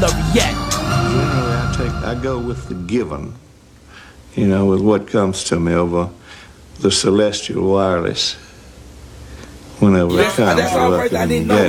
Laureate. Generally, I go with the given, you know, with what comes to me over the celestial wireless. Whenever it comes, that's why I